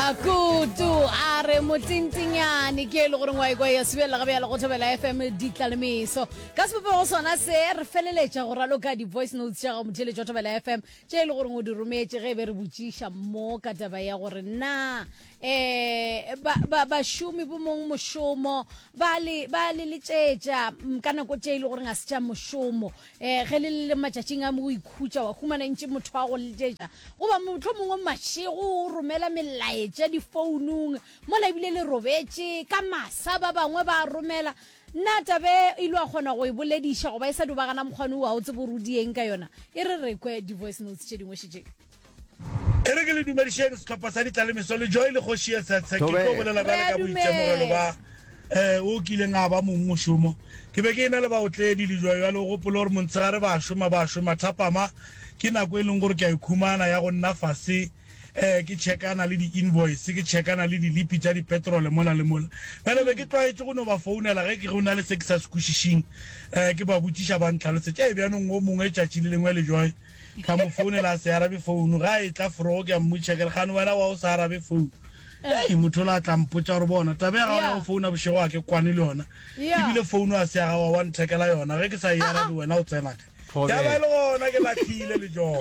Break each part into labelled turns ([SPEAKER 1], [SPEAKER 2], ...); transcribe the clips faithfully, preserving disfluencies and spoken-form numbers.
[SPEAKER 1] Makutu are motsintsinyane ke le gore ngwa ikwa ya sebela gabe ya le go thobela F M di tlalemiso ka se go sona se re feleletša go raloka di voice notes tša go mothele tša thobela F M tše le gore go di rometse ge be re botšiša mo ka taba ya gore na eh ba ba ba shumi bo mong moshomo ba le ba le letšetša ka nako tše le gore ga se tša moshomo eh ge le le matšatšing a mo ikhutša wa khumana ntše motho wa go letšetša go ba motho mongwe mašego o romela melaetša di founung mo la bile le robetse ka masa ba bangwe ba romela nna tabe ile a kgona go e bolediša go ba e sa dubagana mokgwane wa o tse borudieng ka yona e re re kwe di voice notes tše dingwe šetše
[SPEAKER 2] e re ke le dumedišeng setlhopha sa ditlalemeso le joy le kgošie setsa ke tlo bolela bjale ka boitemogelo ba um o kileng a ba mong mošomo ke be ke e na le baotledi le joy ya le go gopola gore montshegare ba šoma ba šoma thapama ke nako e leng gore ke a ikhumana ya go nna fase eh ke checkana le di invoice ke checkana le di lipi tša di petrol mola le mola bana be ke tlwaetse go no ba founela ge ke go na le se ke sa sekušišing eh ke ba botšiša ba ntlhalosetse e bjanong o mongwe tšatši le lengwe le joy ka mo founela a se arabe founu ga e tla foro ke a mmotšhekela gane wena wa o sa arabe founu e motho la tla mpotša gore bona tabe ya ga o founa bošego a ke kwane le yona ebile founu a se ya ga wa nthekela yona ge ke sa e arabe wena o tsenaka ya ba e le gona ke latlhile le joy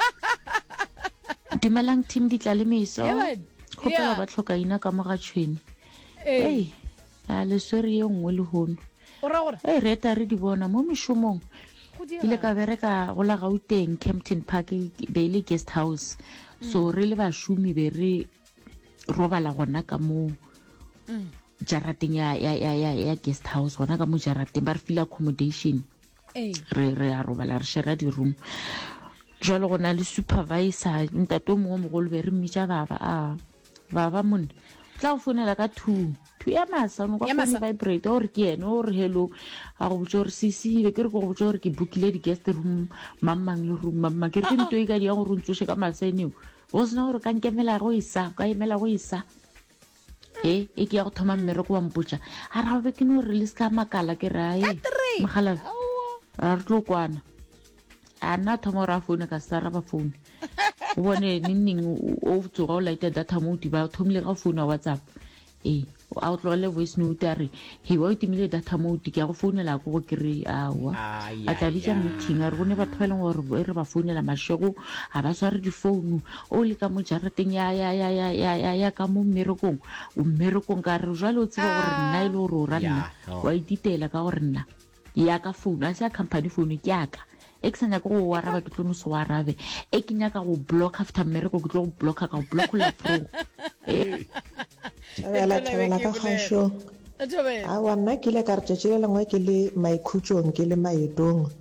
[SPEAKER 3] Dumelang team di tlalemiso khopela ba tlhoka ina ka moga tshweni ei a le sori ye nngwe le hono
[SPEAKER 1] ora ora
[SPEAKER 3] ei reta re di bona mo mishomong ile ka bereka go la Gauteng Kempton Park Bailey Guest House so re le ba shumi be re robala gona ka mo jarateng ya ya ya ya guest house gona ka mo jarateng ba re feel accommodation
[SPEAKER 1] ei
[SPEAKER 3] re re a robala re share di room jalo gona le supervisor ntato mongwe mogolo be re mmitša baba a baba mon tla o fonela ka two two ya masa no ka phone vibrate or ke ene o re hello a go botsa gore sisi be ke re go botsa gore ke bookile di guest room mamang le room mamma ke re ntwe ka di ya go runtsoše ka masene o sena gore ka nkemela go isa ka emela go isa eh e ke ya go thoma mmereko wa mpotša a ra be ke no re le ska makala ke ra e mogala a re tlo kwana ana thoma ra phone ka sara ba phone o bone nning o tsoga o laita data mo di ba thomile ka phone wa WhatsApp eh o outlole voice note are he wa itimile data mo di ke go founela go go kry awa a tla bitsa meeting a re bone batho ba leng gore re ba founela mashego a ba sware di phone o le ka mo jarateng ya ya ya ya ya ya ka mo mmerekong o mmerekong ka re jwale o tseba gore nna ile o ro rana wa iditela ka gore nna ya ka phone a sa company phone ke aka eksanya go wa raba ke tlono so wa rabe e ke nyaka go block after mmereko ke tlo go blocka ka go block la pro eh
[SPEAKER 4] tšhabela tšhabela ka kgašo a wa nna ke le ka re tšatši le lengwe ke le maikhutšong ke le maetong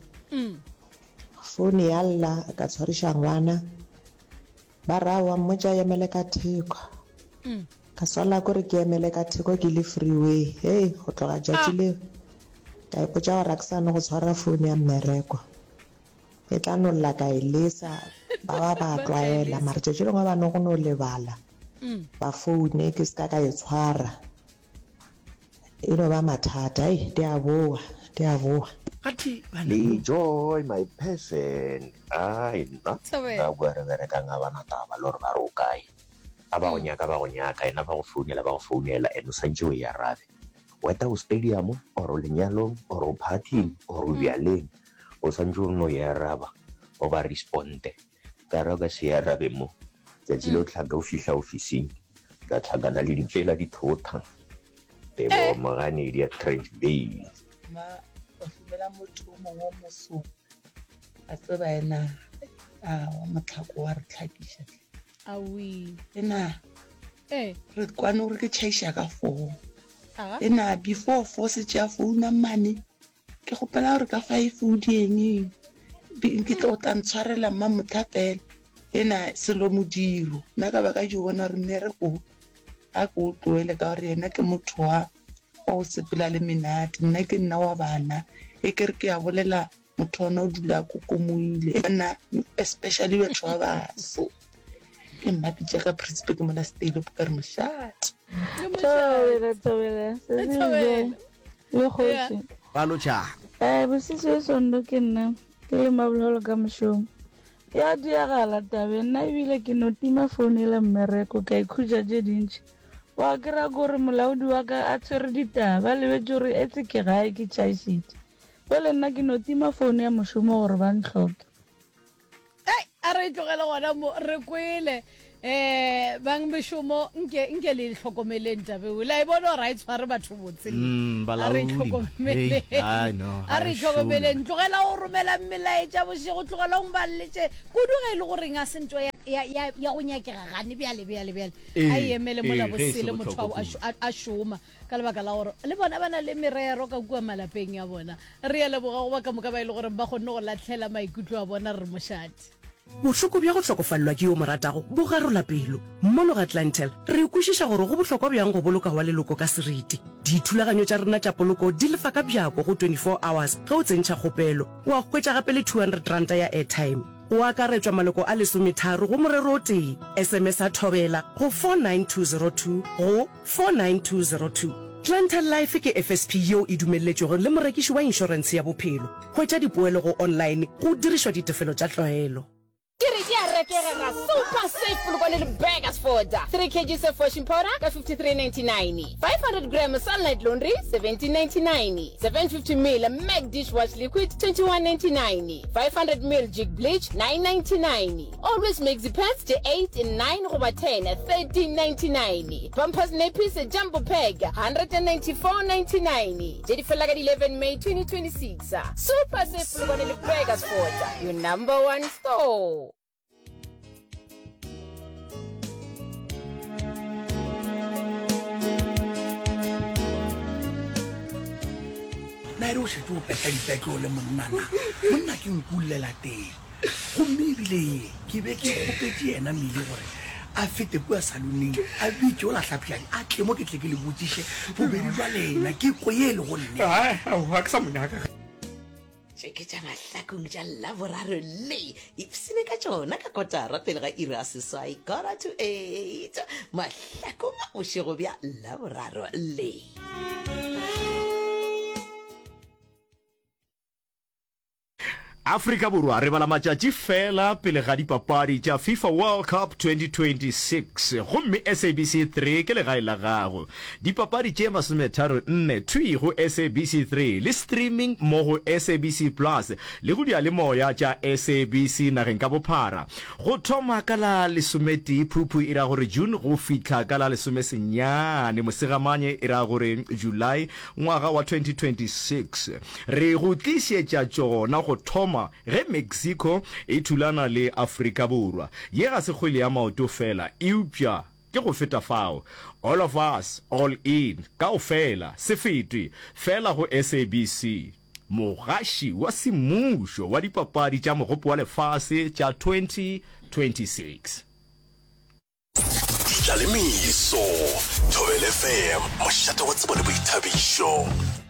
[SPEAKER 4] phone ya lla ka tshwariša ngwana ba ra wa mmotša emele ka theko ka swala gore ke emele ka theko ke le freeway hey go tloga tšatši le ka ipotša gore a ke sane go tshwara phone ya mmereko e tla no la ka ilesa ba ba ba tlwaela mara tšatši lengwe ba no go no lebala ba phone ke ska ka e tshwara e no ba mathata ai di a boa di a boa
[SPEAKER 5] le joy my person ai na na bua re re ka nga bana taba lo re ba ro kae aba go nyaka ba go nyaka ena ba go founela ba go founela eno santse o ya rabe weta o stadium or o lenyalong or o party or o bialeng o santse o no ya raba o ba responde ka ra ka se ya rabe mo tšatši le o tlhaka o fihla ofising ka tlhakana le dipela di thota te bo magane di a trench bay
[SPEAKER 6] ma o fumela motho mongwe mo so a tseba ena a wa motlhako wa re tlhakiša
[SPEAKER 1] a wi
[SPEAKER 6] ena
[SPEAKER 1] eh
[SPEAKER 6] re kwane gore ke tšhaiša ka four ena before four se tšea founa mane ke gopela gore ka five o dieng ke tlo tla ntshwarela mma mothapela ena selo modiro nna ka ba ka jo bona re nne re go a go tloele ka gore yena ke motho wa o sepela le menate nna ke nna wa bana e ke re ke a bolela motho ona o dula ko komoile ena especially batho ba baso ke mmapitša ka principe ke mona stale ka re moshat
[SPEAKER 7] tšhabela tšhabela tšhabela le kgoši
[SPEAKER 8] ba lo tša
[SPEAKER 7] eh bosisi sondo ke nna ke le mabololo ka mošomo ya diagala tabe nna ebile ke no tima phone le mmereko ka ikhutša tše dintšhi wa kry-a kore molaodi wa ka a tshwere ditaba lebetse gore etse ke gae ke chaisite pele nna ke no tima phone ya mošomo gore ba ntlhoke
[SPEAKER 1] ai a re tlogela gona mo re kwele eh bang beshomo nke nke le hlokomeleng tabeo la e bona ra itshware batho botse a re hlokomele
[SPEAKER 8] I know
[SPEAKER 1] a re hlokomeleng tlogela o romela mmelaetša bošego tlogela o mballetse kudu ge ile gore nga sentwa ya ya ya go nyakega gane bjale bjale bjale a emele mola bosele motho a shoma ka lebaka la gore le bona bana le merero ka kua malapeng ya bona re ya leboga go ba ka moka ba ile gore ba kgonne go latlhela maikutlo a bona re mošate
[SPEAKER 9] bohloko bja go tlhokofallwa ke yo moratago bo garola pelo mmono ga Atlantel re ikwešiša gore go bohlokwa bjang go boloka wa leloko ka seriti dithulaganyo tša rena tša poloko di lefa ka bjako go twenty-four hours ge o tsentšha kgopelo wa hwetša gape le two hundred ranta ya airtime o akaretswa maloko a lesometharo go morero o tee sms a thobela go four nine two zero two go four nine two zero two Atlantel Life ke F S P yo e dumelletšego le morekiši wa inšorense ya bophelo hwetša dipoelo go online go dirišwa ditefelo tša tlwaelo
[SPEAKER 10] Super safe Pulukwane Burgers Foda. three kilograms of washing powder, fifty-three ninety-nine. five hundred grams of sunlight laundry, seventeen ninety-nine. seven hundred fifty milliliters Meg dishwash liquid, twenty-one ninety-nine. five hundred milliliters jig bleach, nine ninety-nine. Always make the pants to eight and nine over ten, thirteen ninety-nine. Pampers nappies a jumbo peg, one hundred ninety-four ninety-nine. Jadi Falaga eleven May twenty twenty-six. Super safe Pulukwane Burgers Foda, your number one store.
[SPEAKER 11] na re o se tlo peta dipetlo le monnana monna ke nkulela teng go mmebile ke be ke gopetse ena mmile gore a fete kua saloneng a bitse o latlhapiane a tle mo ke tle ke le botsiše bobedi jwa lena ke koyele go nne
[SPEAKER 12] ga ke sa monaka
[SPEAKER 13] ke tša mahlakong tša laboraro le ipsene ka tšona ka kotara pele ga ira seswai kora to eight mahlakong a bošego bja laboraro le
[SPEAKER 8] Afrika Borwa re bala matšatši fela pele ga dipapadi tša FIFA World Cup twenty twenty-six gomme S A B C three ke legae la gago dipapadi tše masometharo nne thui go S A B C three le streaming mo go S A B C Plus le go diyalemoya tša S A B C nageng ka bophara go thoma ka la lesometee phuphu e ra gore June go fitlha ka la lesomesenyane mosegamanye e ra gore July ngwaga wa twenty twenty-six re go tlišetša tšona go thoma ge Mexico e thulana le Afrika Borwa ye ga se kgwele ya maoto fela eupša ke go feta fao all of us all in ka o fela se fetwe fela go S A B C mogaši wa semmušo wa dipapadi tša mogopo wa lefase tša twenty twenty-six
[SPEAKER 14] Ditlaleimiso Thobela F M mošate wa tsebo le boithabišo